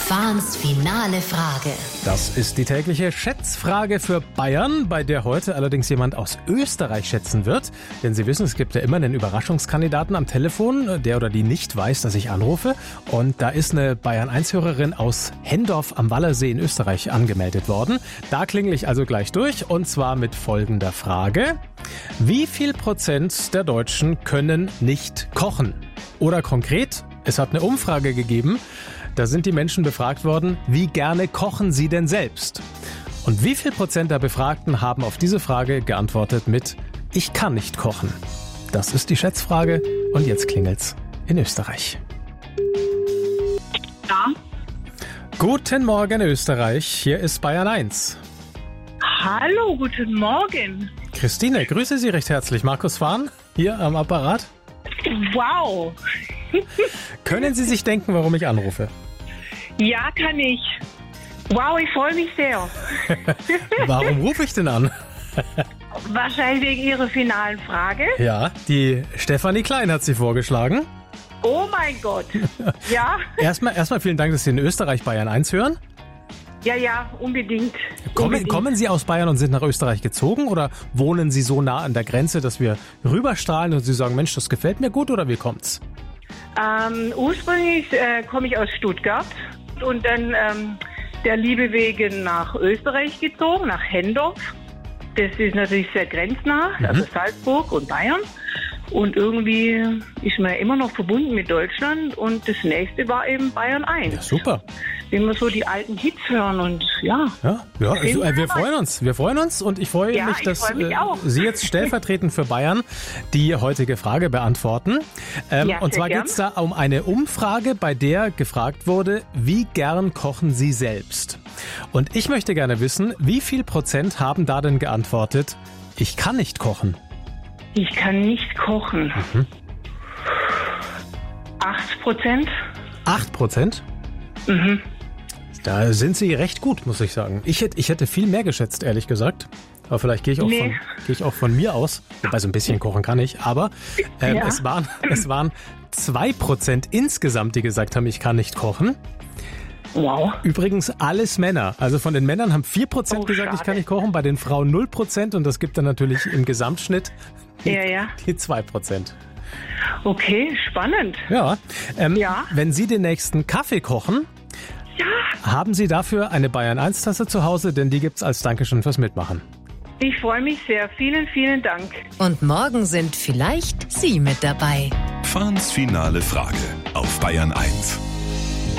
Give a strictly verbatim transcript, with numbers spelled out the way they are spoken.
Fahns finale Frage. Das ist die tägliche Schätzfrage für Bayern, bei der heute allerdings jemand aus Österreich schätzen wird. Denn Sie wissen, es gibt ja immer einen Überraschungskandidaten am Telefon, der oder die nicht weiß, dass ich anrufe. Und da ist eine Bayern eins Hörerin aus Hendorf am Wallersee in Österreich angemeldet worden. Da klingel ich also gleich durch, und zwar mit folgender Frage. Wie viel Prozent der Deutschen können nicht kochen? Oder konkret, es hat eine Umfrage gegeben. Da sind die Menschen befragt worden, wie gerne kochen sie denn selbst? Und wie viel Prozent der Befragten haben auf diese Frage geantwortet mit Ich kann nicht kochen? Das ist die Schätzfrage, und jetzt klingelt's in Österreich. Ja. Guten Morgen Österreich, hier ist Bayern eins. Hallo, guten Morgen. Christine, grüße Sie recht herzlich. Markus Fahn, hier am Apparat. Wow. Können Sie sich denken, warum ich anrufe? Ja, kann ich. Wow, ich freue mich sehr. Warum rufe ich denn an? Wahrscheinlich wegen Ihrer finalen Frage. Ja, die Stefanie Klein hat sie vorgeschlagen. Oh mein Gott. Ja? Erstmal, erstmal vielen Dank, dass Sie in Österreich Bayern eins hören. Ja, ja, unbedingt. Kommen, unbedingt. kommen Sie aus Bayern und sind nach Österreich gezogen, oder wohnen Sie so nah an der Grenze, dass wir rüberstrahlen und Sie sagen, Mensch, das gefällt mir gut, oder wie kommt's? Ähm, ursprünglich äh, komme ich aus Stuttgart und dann ähm, der Liebe wegen nach Österreich gezogen, nach Hendorf. Das ist natürlich sehr grenznah, Mhm. also Salzburg und Bayern. Und irgendwie ist man immer noch verbunden mit Deutschland, und das nächste war eben Bayern eins. Ja, super. Wenn wir so die alten Hits hören, und ja. Ja, ja Auf jeden also, äh, wir Fall. freuen uns. Wir freuen uns, und ich freue Ja, mich, ich dass freue mich äh, auch. Sie jetzt stellvertretend für Bayern die heutige Frage beantworten. Ähm, Ja, und sehr zwar gern. geht es da um eine Umfrage, bei der gefragt wurde, wie gern kochen Sie selbst? Und ich möchte gerne wissen, wie viel Prozent haben da denn geantwortet, ich kann nicht kochen? Ich kann nicht kochen. Mhm. achtzig Prozent? acht Prozent? Mhm. Da sind Sie recht gut, muss ich sagen. Ich hätte, ich hätte viel mehr geschätzt, ehrlich gesagt. Aber vielleicht gehe ich, auch Nee. von, gehe ich auch von mir aus. Wobei, so ein bisschen kochen kann ich. Aber ähm, Ja. es waren, es waren zwei Prozent insgesamt, die gesagt haben, ich kann nicht kochen. Wow. Übrigens alles Männer. Also von den Männern haben vier Prozent Oh, gesagt, ich schade. kann nicht kochen. Bei den Frauen null Prozent. Und das gibt dann natürlich im Gesamtschnitt die, Ja, ja. die zwei Prozent. Okay, spannend. Ja. Ähm, Ja. Wenn Sie den nächsten Kaffee kochen, Ja. haben Sie dafür eine Bayern eins Tasse zu Hause, denn die gibt's als Dankeschön fürs Mitmachen. Ich freue mich sehr. Vielen, vielen Dank. Und morgen sind vielleicht Sie mit dabei. Fahns finale Frage auf Bayern eins.